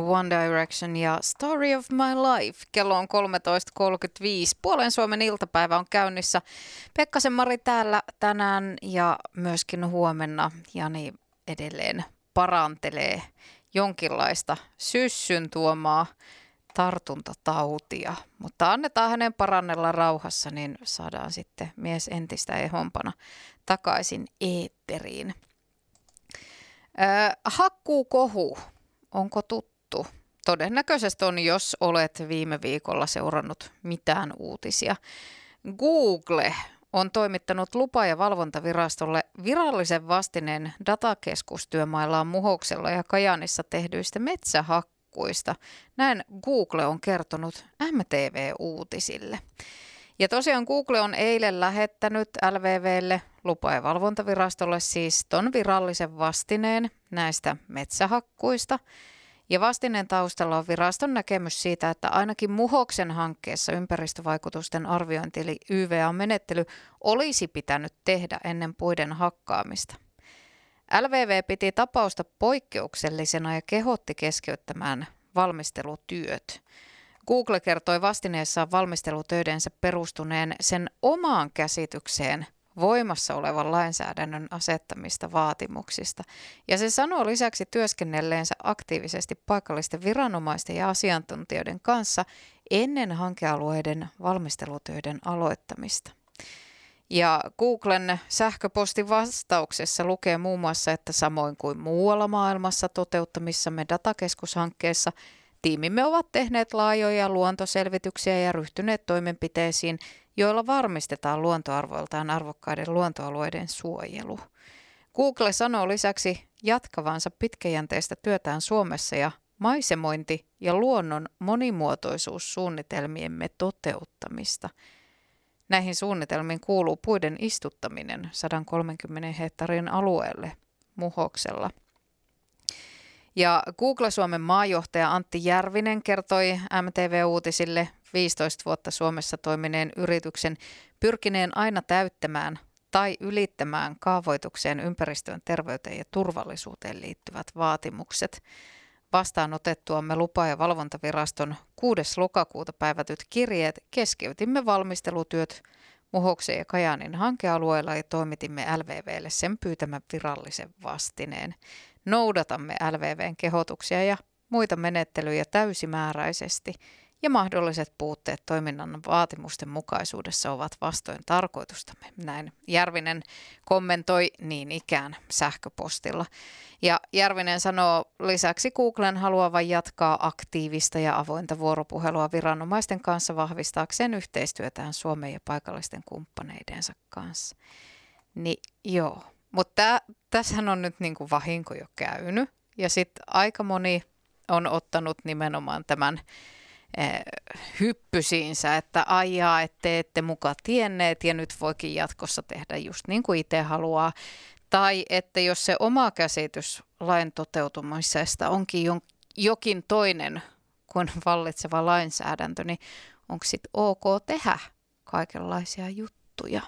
One Direction ja Story of My Life. Kello on 13.35. Puolen Suomen iltapäivä on käynnissä. Pekkasen Mari täällä tänään ja myöskin huomenna Jani edelleen parantelee jonkinlaista syssyn tuomaa tartuntatautia. Mutta annetaan hänen parannella rauhassa, niin saadaan sitten mies entistä ehompana takaisin eetteriin. Hakkuukohu, onko tuttu? Todennäköisesti on, jos olet viime viikolla seurannut mitään uutisia. Google on toimittanut lupa- ja valvontavirastolle virallisen vastineen datakeskustyömaillaan Muhoksella ja Kajaanissa tehdyistä metsähakkuista. Näin Google on kertonut MTV-uutisille. Ja tosiaan Google on eilen lähettänyt LVVlle, lupa- ja valvontavirastolle siis ton virallisen vastineen näistä metsähakkuista. Ja vastineen taustalla on viraston näkemys siitä, että ainakin Muhoksen hankkeessa ympäristövaikutusten arviointi eli YVA-menettely olisi pitänyt tehdä ennen puiden hakkaamista. LVV piti tapausta poikkeuksellisena ja kehotti keskeyttämään valmistelutyöt. Google kertoi vastineessaan valmistelutöidensä perustuneen sen omaan käsitykseen voimassa olevan lainsäädännön asettamista vaatimuksista. Ja se sanoo lisäksi työskennelleensä aktiivisesti paikallisten viranomaisten ja asiantuntijoiden kanssa ennen hankealueiden valmistelutöiden aloittamista. Ja Googlen sähköpostin vastauksessa lukee muun muassa, että samoin kuin muualla maailmassa toteuttamissamme datakeskushankkeessa tiimimme ovat tehneet laajoja luontoselvityksiä ja ryhtyneet toimenpiteisiin, joilla varmistetaan luontoarvoiltaan arvokkaiden luontoalueiden suojelu. Google sanoo lisäksi jatkavansa pitkäjänteistä työtään Suomessa ja maisemointi- ja luonnon monimuotoisuussuunnitelmiemme toteuttamista. Näihin suunnitelmiin kuuluu puiden istuttaminen 130 hehtaarin alueelle Muhoksella. Ja Google Suomen maajohtaja Antti Järvinen kertoi MTV-uutisille 15 vuotta Suomessa toimineen yrityksen pyrkineen aina täyttämään tai ylittämään kaavoitukseen, ympäristöön, terveyteen ja turvallisuuteen liittyvät vaatimukset. Vastaanotettuamme lupa- ja valvontaviraston 6. lokakuuta päivätyt kirjeet keskeytimme valmistelutyöt Muhoksen ja Kajaanin hankealueella ja toimitimme LVVlle sen pyytämän virallisen vastineen. Noudatamme LVVn kehotuksia ja muita menettelyjä täysimääräisesti ja mahdolliset puutteet toiminnan vaatimusten mukaisuudessa ovat vastoin tarkoitustamme. Näin Järvinen kommentoi niin ikään sähköpostilla. Ja Järvinen sanoo lisäksi Googlen haluavan jatkaa aktiivista ja avointa vuoropuhelua viranomaisten kanssa vahvistaakseen yhteistyötään Suomen ja paikallisten kumppaneidensa kanssa. Niin joo. Mutta tässähän on nyt niin kuin vahinko jo käynyt ja sitten aika moni on ottanut nimenomaan tämän hyppysiinsä, että aijaa, että ette muka tienneet ja nyt voikin jatkossa tehdä just niin kuin itse haluaa. Tai että jos se oma käsitys lain toteutumisesta onkin jokin toinen kuin vallitseva lainsäädäntö, niin onko sitten ok tehdä kaikenlaisia juttuja?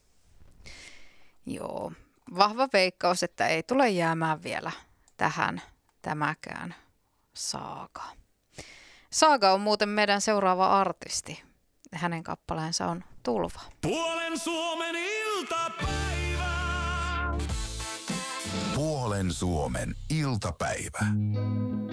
Joo. Vahva veikkaus, että ei tule jäämään vielä tähän tämäkään saaga. Saaga on muuten meidän seuraava artisti. Hänen kappaleensa on Tulva. Puolen Suomen iltapäivä. Puolen Suomen iltapäivä.